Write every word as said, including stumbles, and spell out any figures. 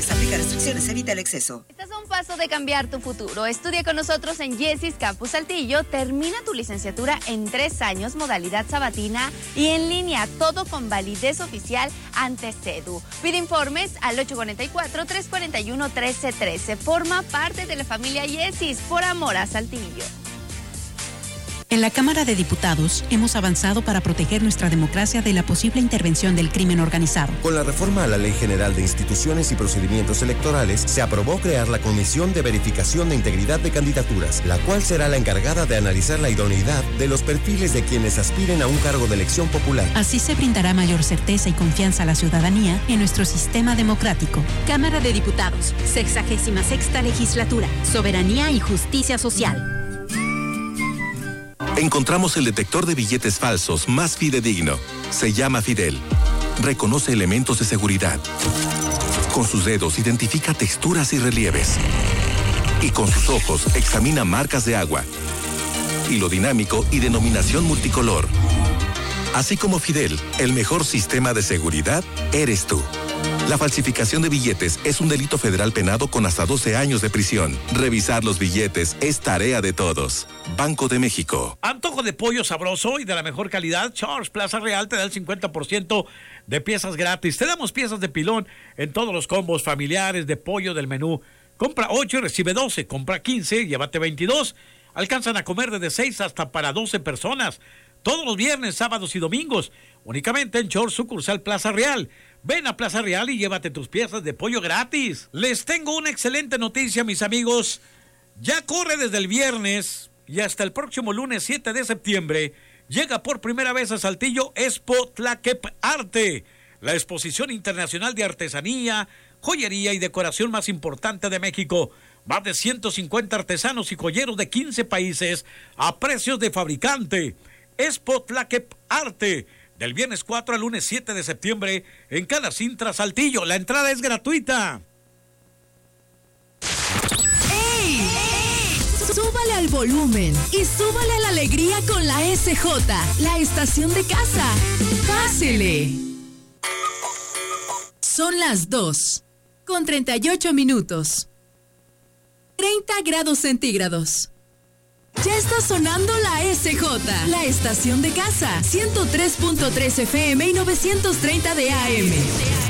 partes. Aplica restricciones. Evita el exceso. Estás a un paso de cambiar tu futuro. Estudia con nosotros en Yesis Campus Saltillo. Termina tu licenciatura en tres años, modalidad sabatina y en línea. Todo con validez oficial ante CEDU. Pide informes al ocho cuatro cuatro, tres cuatro uno, uno tres uno tres. Forma parte de la familia Yesis por amor a Saltillo. En la Cámara de Diputados hemos avanzado para proteger nuestra democracia de la posible intervención del crimen organizado. Con la reforma a la Ley General de Instituciones y Procedimientos Electorales, se aprobó crear la Comisión de Verificación de Integridad de Candidaturas, la cual será la encargada de analizar la idoneidad de los perfiles de quienes aspiren a un cargo de elección popular. Así se brindará mayor certeza y confianza a la ciudadanía en nuestro sistema democrático. Cámara de Diputados, sexagésima sexta legislatura, soberanía y justicia social. Encontramos el detector de billetes falsos más fidedigno. Se llama Fidel. Reconoce elementos de seguridad. Con sus dedos identifica texturas y relieves. Y con sus ojos examina marcas de agua. Hilo dinámico y denominación multicolor. Así como Fidel, el mejor sistema de seguridad eres tú. La falsificación de billetes es un delito federal penado con hasta doce años de prisión. Revisar los billetes es tarea de todos. Banco de México. Antojo de pollo sabroso y de la mejor calidad. Charles Plaza Real te da el cincuenta por ciento de piezas gratis. Te damos piezas de pilón en todos los combos familiares de pollo del menú. Compra ocho y recibe doce. Compra quince, llévate veintidós. Alcanzan a comer desde seis hasta para doce personas. Todos los viernes, sábados y domingos. Únicamente en Charles Sucursal Plaza Real. Ven a Plaza Real y llévate tus piezas de pollo gratis. Les tengo una excelente noticia, mis amigos. Ya corre desde el viernes y hasta el próximo lunes siete de septiembre. Llega por primera vez a Saltillo Expo Tlaquep Arte, la exposición internacional de artesanía, joyería y decoración más importante de México. Más de ciento cincuenta artesanos y joyeros de quince países a precios de fabricante. Expo Tlaquep Arte. Del viernes cuatro al lunes siete de septiembre en Calacintra, Saltillo. La entrada es gratuita. ¡Ey! ¡Ey! Súbale al volumen y súbale a la alegría con la S J, la estación de casa. ¡Pásele! Son las dos, con treinta y ocho minutos. treinta grados centígrados. Ya está sonando la S J, la estación de casa, ciento tres punto tres F M y novecientos treinta de A M.